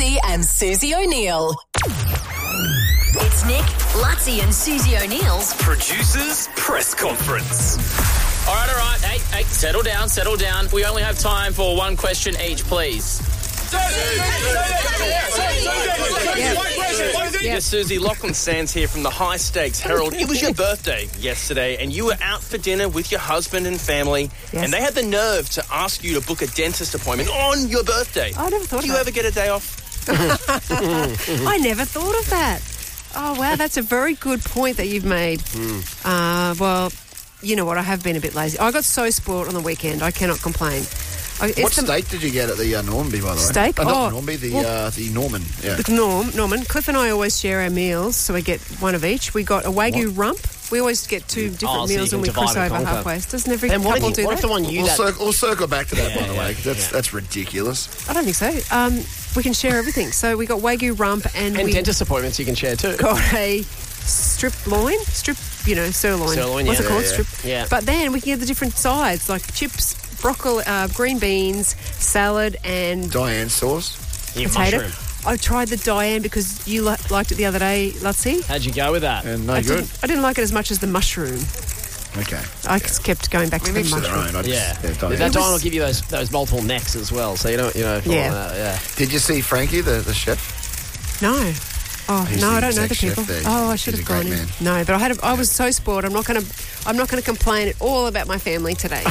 Lutzi and Susie O'Neill. It's Nick, Lutzi and Susie O'Neill's Producers Press Conference. All right. Hey, settle down. We only have time for one question each, please. Yes, Susie, Lachlan Sands here from the High Stakes Herald. It was your birthday yesterday, and you were out for dinner with your husband and family, and they had the nerve to ask you to book a dentist appointment on your birthday. I never thought of that. Do you ever get a day off? I never thought of that. Oh, wow, that's a very good point that you've made. Well, you know what, I have been a bit lazy. I got so spoiled on the weekend, I cannot complain. What steak did you get at the Normby, by the way? Steak? Not Normby, the Norman. Yeah. The Norman. Cliff and I always share our meals, so we get one of each. We got a Wagyu rump. We always get two different meals and we cross over halfway. Doesn't every couple do that? What if the one you... We'll circle back to that, by the way. That's ridiculous. I don't think so. We can share everything. So we got Wagyu rump and dentist appointments you can share too. Got a sirloin. Sirloin. What's it called? Strip. Yeah. But then we can get the different sides, like chips, broccoli, green beans, salad, and Diane sauce. Potato. Mushroom. I tried the Diane because you liked it the other day, Lutzi. How'd you go with that? And I didn't like it as much as the mushroom. Okay. I kept going back to the mushroom. That Diane will give you those multiple necks as well, so you don't, Did you see Frankie, the chef? No. Oh, He's no, the I don't know the exec people. chef there. Oh, I should have gone in. No, but I was so spoiled. I'm not going to complain at all about my family today.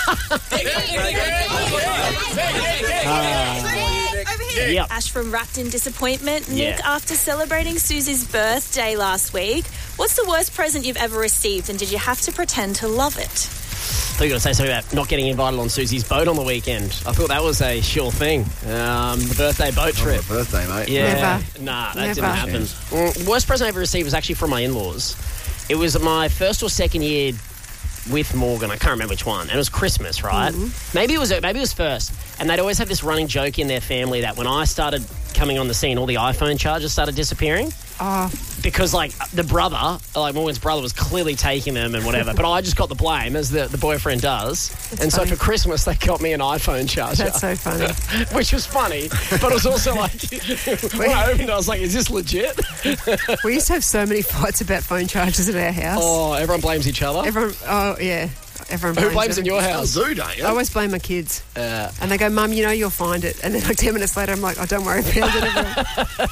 Yep. Ash from Wrapped in Disappointment. Nick, after celebrating Susie's birthday last week, what's the worst present you've ever received, and did you have to pretend to love it? I thought you were going to say something about not getting invited on Susie's boat on the weekend. I thought that was a sure thing. The birthday boat trip. Birthday, mate. Yeah. Never. Nah, that Never. didn't happen. Worst present I ever received was actually from my in-laws. It was my first or second year with Morgan. I can't remember which one. And it was Christmas, right? Mm-hmm. Maybe it was first. And they'd always have this running joke in their family that when I started coming on the scene, all the iPhone chargers started disappearing. Because, the brother, Morgan's brother was clearly taking them and whatever. But I just got the blame, as the boyfriend does. That's funny. So for Christmas, they got me an iPhone charger. That's so funny. Which was funny. But it was also when I opened it, I was like, is this legit? We used to have so many fights about phone chargers at our house. Oh, everyone blames each other? Everyone blames Who blames in your house? You don't you? I always blame my kids. And they go, Mum, you'll find it. And then 10 minutes later, I'm like, oh, don't worry about it.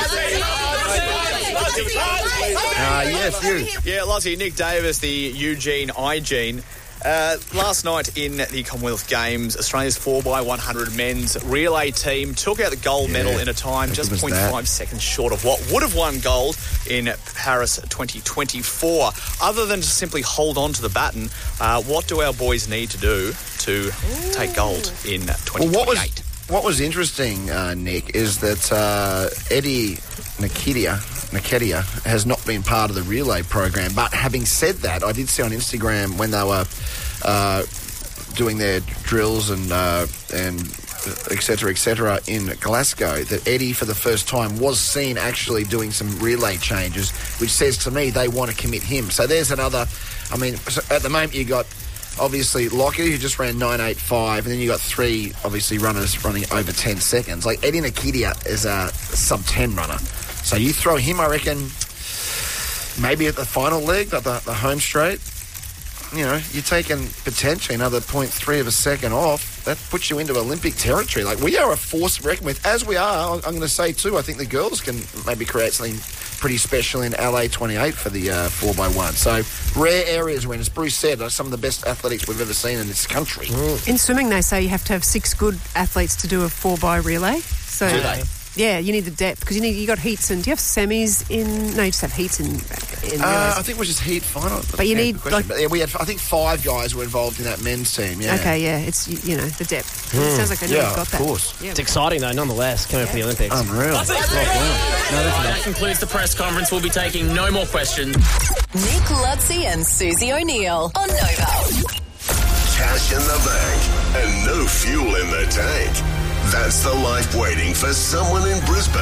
Yes, you. Yeah, Lottie, Nick Davis, the Eugene iGene. Last night in the Commonwealth Games, Australia's 4x100 men's relay team took out the gold medal in a time just 0.5 seconds short of what would have won gold in Paris 2024. Other than to simply hold on to the baton, what do our boys need to do to take gold in 2028? What was interesting, Nick, is that Eddie Nketiah has not been part of the relay program. But having said that, I did see on Instagram when they were doing their drills and et cetera, in Glasgow, that Eddie, for the first time, was seen actually doing some relay changes, which says to me they want to commit him. So there's another... at the moment you got... Obviously, Lockie, who just ran 9.85, and then you got three, obviously, runners running over 10 seconds. Eddie Nketiah is a sub-10 runner. So you throw him, I reckon, maybe at the final leg, the home straight. You're taking potentially another 0.3 of a second off. That puts you into Olympic territory. We are a force to reckon with, as we are. I'm going to say, too, I think the girls can maybe create something pretty special in LA 28 for the 4x1. So rare areas when, as Bruce said, are some of the best athletics we've ever seen in this country. In swimming, they say you have to have 6 good athletes to do a 4x relay. So do they? Yeah, you need the depth because you got heats and do you have semis in? No, you just have heats in I think it was just heat final. But you need we had I think 5 guys were involved in that men's team. Yeah. Okay, yeah, it's the depth. It sounds like they know you've got that. Of course. Yeah. It's exciting though, nonetheless, coming up for the Olympics. Unreal. That concludes the press conference. We'll be taking no more questions. Nick Lutzi and Susie O'Neill on Nova. Cash in the bank and no fuel in the tank. That's the life waiting for someone in Brisbane.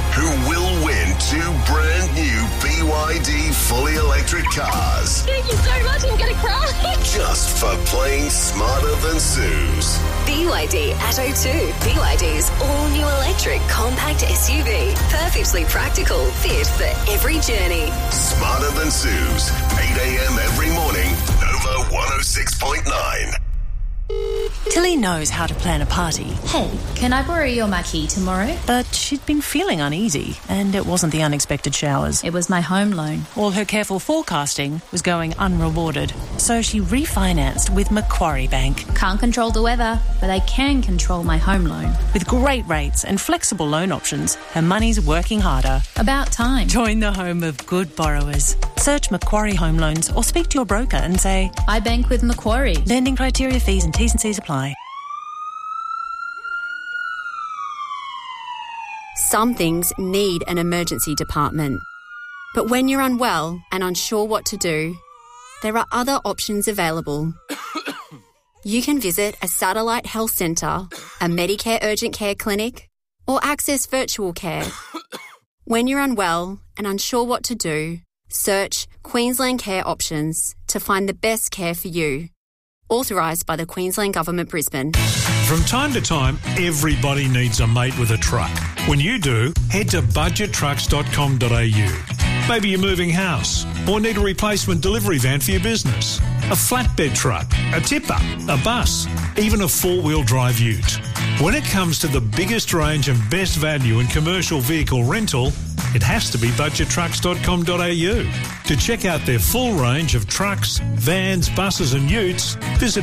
who will win 2 brand new BYD fully electric cars. Thank you so much. I'm going to cry. Just for playing Smarter Than Suze. BYD Atto 2. BYD's all-new electric compact SUV. Perfectly practical. Fit for every journey. Smarter Than Suze. 8 a.m. every morning. Nova 106.9. Tilly knows how to plan a party. Hey, can I borrow your marquee tomorrow? But she'd been feeling uneasy, and it wasn't the unexpected showers. It was my home loan. All her careful forecasting was going unrewarded, so she refinanced with Macquarie Bank. Can't control the weather, but I can control my home loan. With great rates and flexible loan options, her money's working harder. About time. Join the home of good borrowers. Search Macquarie Home Loans or speak to your broker and say, I bank with Macquarie. Lending criteria, fees and T's and C's apply. Some things need an emergency department. But when you're unwell and unsure what to do, there are other options available. You can visit a satellite health centre, a Medicare urgent care clinic, or access virtual care. When you're unwell and unsure what to do, search Queensland Care Options to find the best care for you. Authorised by the Queensland Government, Brisbane. From time to time, everybody needs a mate with a truck. When you do, head to budgettrucks.com.au. Maybe you're moving house or need a replacement delivery van for your business, a flatbed truck, a tipper, a bus, even a four-wheel drive ute. When it comes to the biggest range and best value in commercial vehicle rental, it has to be budgettrucks.com.au. To check out their full range of trucks, vans, buses and utes, visit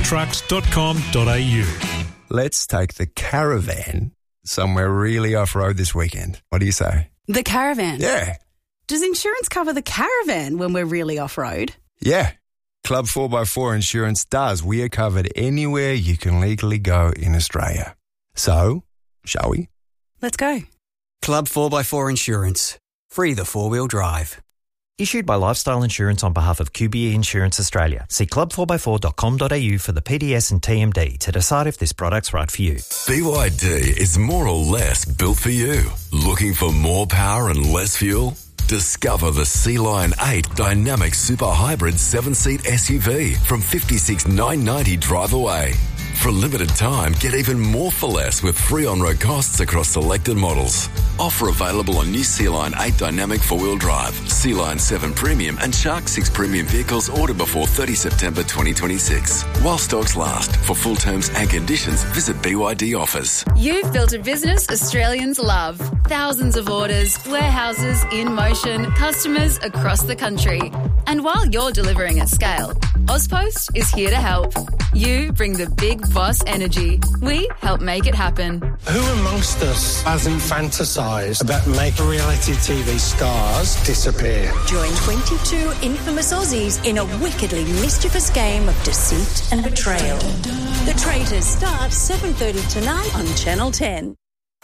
budgettrucks.com.au. Let's take the caravan somewhere really off-road this weekend. What do you say? The caravan? Yeah. Does insurance cover the caravan when we're really off-road? Yeah. Club 4x4 Insurance does. We are covered anywhere you can legally go in Australia. So, shall we? Let's go. Club 4x4 Insurance. Free the four-wheel drive. Issued by Lifestyle Insurance on behalf of QBE Insurance Australia. See club4x4.com.au for the PDS and TMD to decide if this product's right for you. BYD is more or less built for you. Looking for more power and less fuel? Discover the Sea-Lion 8 Dynamic Super Hybrid 7-seat SUV from $56,990 drive away. For a limited time, get even more for less with free on-road costs across selected models. Offer available on new Sea-Lion 8 Dynamic 4-wheel drive, Sea-Lion 7 Premium and Shark 6 Premium vehicles ordered before 30 September 2026. While stocks last. For full terms and conditions, visit BYD Offers. You've built a business Australians love. Thousands of orders, warehouses in motion, customers across the country. And while you're delivering at scale, Ozpost is here to help. You bring the big boss energy. We help make it happen. Who amongst us hasn't fantasised about making reality TV stars disappear? Join 22 infamous Aussies in a wickedly mischievous game of deceit and betrayal. The Traitors starts 7:30 tonight on Channel 10.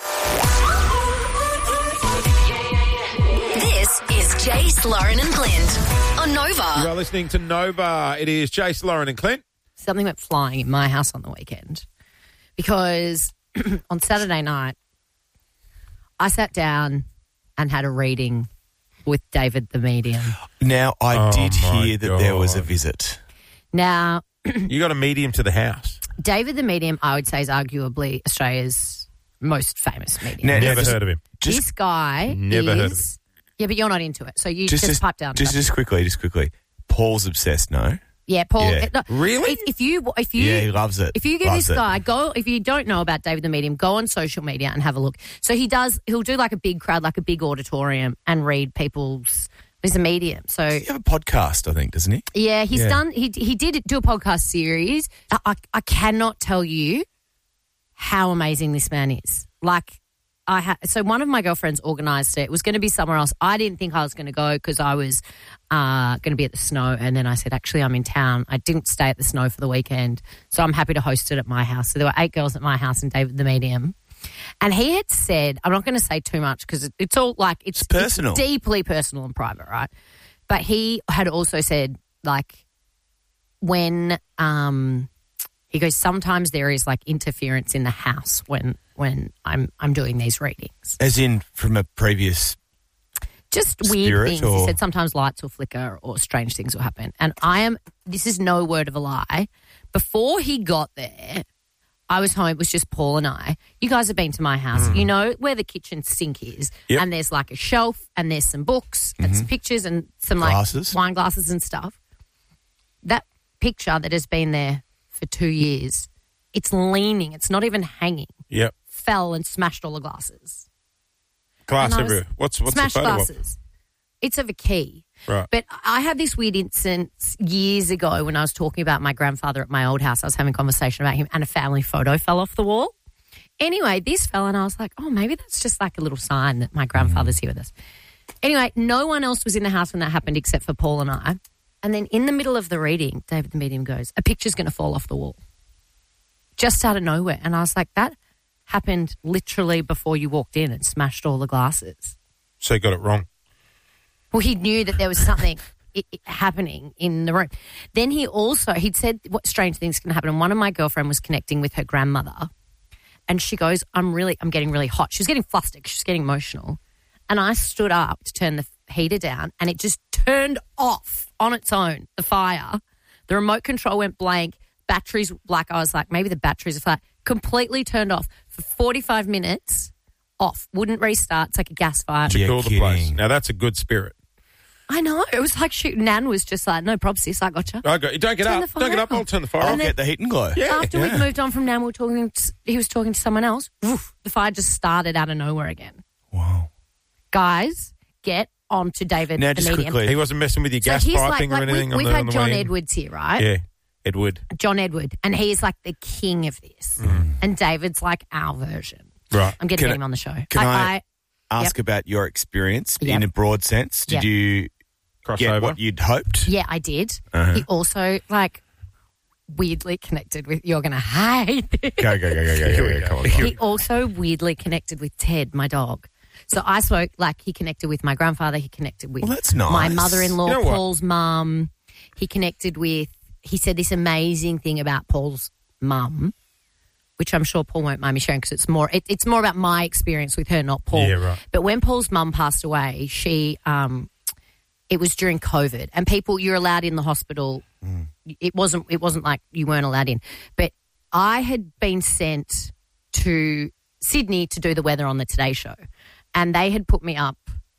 This is Jace, Lauren and Clint on Nova. You are listening to Nova. It is Jace, Lauren and Clint. Something went flying in my house on the weekend because on Saturday night I sat down and had a reading with David the Medium. Now, I did hear that there was a visit. Now... You got a medium to the house. David the Medium, I would say, is arguably Australia's most famous medium. Never heard of him. This guy Never heard of him. Yeah, but you're not into it, so you just pipe down. Just quickly. Paul's obsessed, no? Yeah, Paul. Yeah. No, really? If you, yeah, he loves it. If you give this guy if you don't know about David the Medium, go on social media and have a look. So he'll do like a big crowd, like a big auditorium, and read people's. He's a medium, so you have a podcast, I think, doesn't he? Yeah, he's done. He did do a podcast series. I cannot tell you how amazing this man is. Like. So one of my girlfriends organised it. It was going to be somewhere else. I didn't think I was going to go because I was going to be at the Snow. And then I said, actually, I'm in town. I didn't stay at the Snow for the weekend. So I'm happy to host it at my house. So there were 8 girls at my house and David the Medium. And he had said, I'm not going to say too much because it's all like, it's personal. It's deeply personal and private, right? But he had also said, like, when He goes, sometimes there is like interference in the house when I'm doing these readings. As in from a previous just weird spirit, things. or? He said sometimes lights will flicker or strange things will happen. And this is no word of a lie. Before he got there, I was home. It was just Paul and I. You guys have been to my house. You know where the kitchen sink is. Yep. And there's like a shelf and there's some books and some pictures and some Glasses. like wine glasses and stuff. That picture that has been there for 2 years, it's leaning. It's not even hanging. Yep. Fell and smashed all the glasses. Glass And I was- everywhere. What's the smashed photo glasses. It's of a key. Right. But I had this weird instance years ago when I was talking about my grandfather at my old house. I was having a conversation about him and a family photo fell off the wall. Anyway, this fell and I was like, oh, maybe that's just like a little sign that my grandfather's here with us. Anyway, no one else was in the house when that happened except for Paul and I. And then in the middle of the reading, David the medium goes, a picture's going to fall off the wall. Just out of nowhere. And I was like, that happened literally before you walked in and smashed all the glasses. So you got it wrong. Well, he knew that there was something happening in the room. Then he'd said what strange things can happen. And one of my girlfriend was connecting with her grandmother. And she goes, I'm getting really hot. She was getting flustered. She was getting emotional. And I stood up to turn the heater down and it just turned off on its own, the fire. The remote control went blank. Batteries, I was like, maybe the batteries are flat. Completely turned off for 45 minutes, off. Wouldn't restart. It's like a gas fire. To cool the place. Now, that's a good spirit. I know. It was like, shoot, Nan was just like, no problem, sis, I gotcha. Don't get up. Don't get up. I'll turn the fire I'll off. get the heat and glow. Yeah. After we'd moved on from Nan, he was talking to someone else. Woof, the fire just started out of nowhere again. Wow. Guys, get on to David Now, the just medium. quickly. He wasn't messing with your gas he's piping or anything? We've had John Edwards here, right? Yeah, Edward. John Edward. And he is like the king of this. And David's like our version. Right. I'm going to get him on the show. Can I ask about your experience in a broad sense? Did you get what you'd hoped? Yeah, I did. Uh-huh. He also, weirdly connected with, you're going to hate this. Go. Come on. He also weirdly connected with Ted, my dog. So I spoke, he connected with my grandfather. He connected with that's nice. my mother-in-law, You know what? Paul's mum. He connected with, he said this amazing thing about Paul's mum, which I'm sure Paul won't mind me sharing because it's more about my experience with her, not Paul. Yeah, right. But when Paul's mum passed away, it was during COVID, and you're allowed in the hospital. It wasn't like you weren't allowed in. But I had been sent to Sydney to do the weather on the Today Show, and they had put me up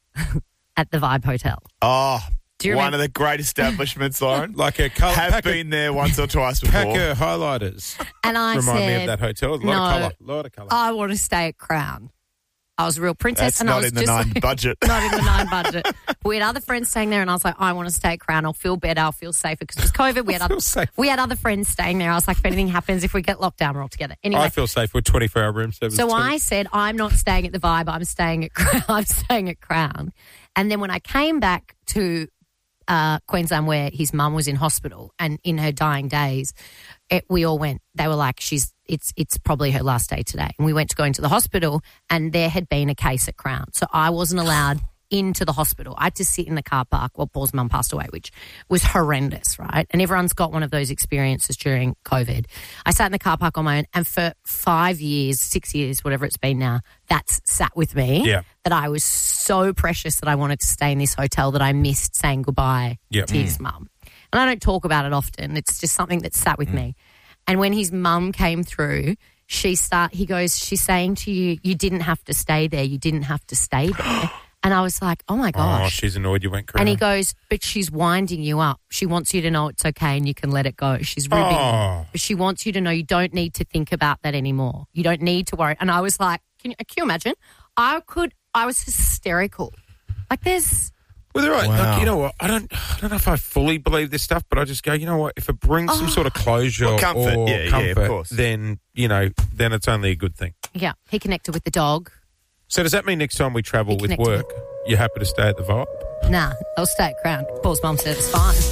at the Vibe Hotel. Oh, Do you one remember? of the great establishments, Lauren. Like a colour. Have been there once or twice before. Packer highlighters. And I Remind me said, of that hotel. A lot of colour. I want to stay at Crown. I was a real princess. That's and I not was in the just 9 budget. Not in the 9 budget. We had other friends staying there, and I was like, I want to stay at Crown. I'll feel better. I'll feel safer because it was COVID. We had other friends staying there. I was like, if anything happens, if we get locked down, we're all together. Anyway, I feel safe with 24-hour room service. so too. I said, I'm not staying at the Vibe. I'm staying at Crown. I'm staying at Crown. And then when I came back to Queensland, where his mum was in hospital, and in her dying days, we all went. They were like, it's probably her last day today. And we went to go into the hospital, and there had been a case at Crown. So I wasn't allowed into the hospital. I had to sit in the car park while Paul's mum passed away, which was horrendous, right? And everyone's got one of those experiences during COVID. I sat in the car park on my own, and for 5 years, 6 years, whatever it's been now, that's sat with me. Yeah. That I was so precious that I wanted to stay in this hotel that I missed saying goodbye Yep. to his mum. And I don't talk about it often. It's just something that sat with me. And when his mum came through, he goes, she's saying to you, you didn't have to stay there. You didn't have to stay there. And I was like, oh my gosh. Oh, she's annoyed you went Crown. And he goes, but she's winding you up. She wants you to know it's okay and you can let it go. She's ribbing you. But she wants you to know you don't need to think about that anymore. You don't need to worry. And I was like, can you imagine? I was hysterical. Well, they're right. Wow. Like, you know what? I don't know if I fully believe this stuff, but I just go, you know what? If it brings some sort of closure Well, comfort. or Yeah, comfort, of course. then it's only a good thing. Yeah, he connected with the dog. So does that mean next time we travel with connected work, you're happy to stay at the Vibe? Nah, I'll stay at Crown. Paul's mum said it's fine.